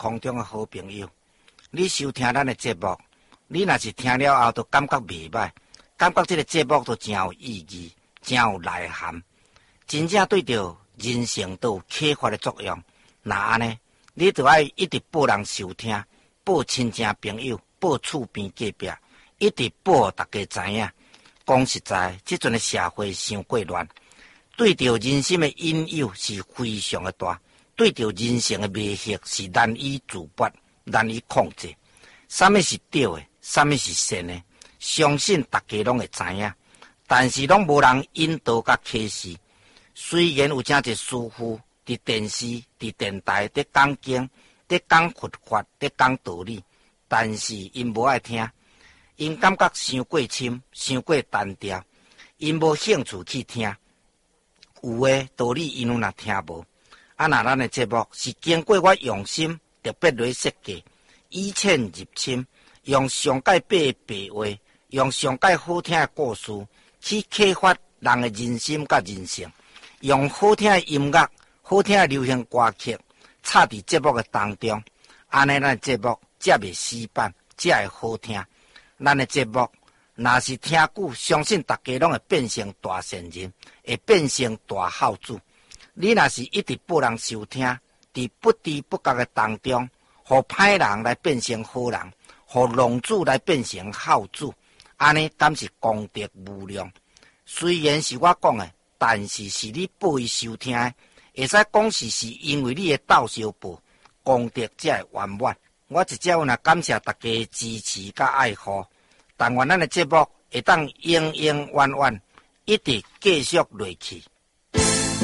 空中的好朋友，你收听咱的节目，你若是听了后都感觉袂歹，感觉这个节目都真有意义，真有内涵，真正对着人生都有启发的作用。那安尼，你就要一直报人收听，报亲戚朋友，报厝边隔壁，一直报大家知影。讲实在，这阵的社会伤过乱，对着人心的引诱是非常的大，对着人生的迷惑是难以自拔、难以控制。什么是对的，什么是善的，相信大家拢会知影，但是拢无人引导甲启示。虽然有真侪师傅伫电视、伫电台伫讲经、伫讲佛法、伫讲道理，但是因无爱听。因感觉伤过深，伤过单调，因无兴趣去听。有诶道理，因若听无。那咱诶节目是经过我用心特别来设计，以淺入深，用上界白诶白话，用上界好听诶故事去启发人诶人心甲人性，用好听诶音乐、好听诶流行歌曲插伫节目诶当中，安尼咱诶节目才袂死板，才会好听。咱的节目若是听久，相信大家拢会变成大善人，会变成大孝子。你若是一直报人收听，伫不知不觉的当中，互歹人来变成好人，互浪子来变成孝子，安尼敢是功德无量。虽然是我讲的，但是是你报伊收听的，会使讲是因为你的斗相报，功德才会圆满。我一只有感谢大家支持甲爱护，但愿咱的节目会当永永远远一直继续落去。